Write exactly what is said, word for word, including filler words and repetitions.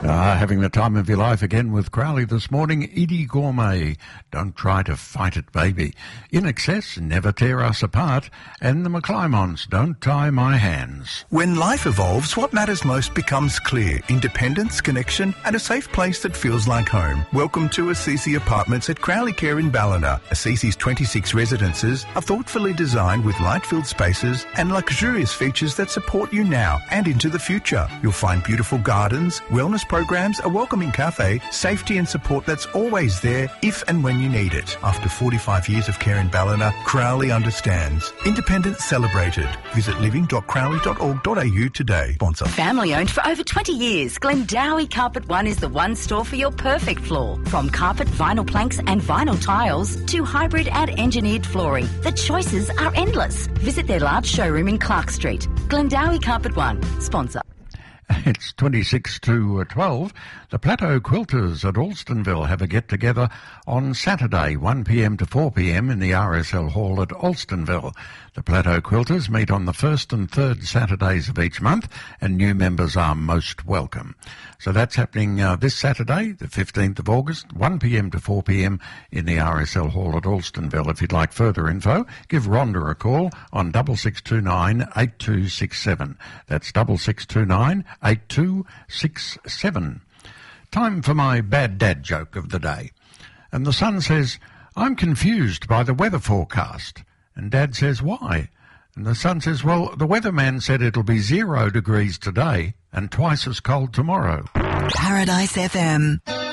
Ah, having the time of your life again with Crowley this morning. Edie Gourmet, Don't Try to Fight It, Baby. In Excess, Never Tear Us Apart. And the McClymons, Don't Tie My Hands. When life evolves, what matters most becomes clear. Independence, connection, and a safe place that feels like home. Welcome to Assisi Apartments at Crowley Care in Ballina. Assisi's twenty-six residences are thoughtfully designed with light-filled spaces and luxurious features that support you now and into the future. You'll find beautiful gardens, wellness programs, a welcoming cafe, safety and support that's always there if and when you need it. After forty-five years of care in Ballina, Crowley understands. Independence celebrated. Visit living dot crowley dot org dot a u today. Sponsor. Family owned for over twenty years, Glendowie Carpet One is the one store for your perfect floor. From carpet, vinyl planks and vinyl tiles to hybrid and engineered flooring, the choices are endless. Visit their large showroom in Clark Street. Glendowie Carpet One. Sponsor. It's twenty-six to twelve. The Plateau Quilters at Alstonville have a get-together on Saturday, one p m to four p m in the R S L Hall at Alstonville. The Plateau Quilters meet on the first and third Saturdays of each month, and new members are most welcome. So that's happening uh, this Saturday, the fifteenth of August, one p m to four p m in the R S L Hall at Alstonville. If you'd like further info, give Rhonda a call on double six two nine eight two six seven. That's double six two nine eight two six seven. Time for my bad dad joke of the day. And the son says, I'm confused by the weather forecast. And Dad says, why? And the son says, well, the weatherman said it'll be zero degrees today and twice as cold tomorrow. Paradise F M.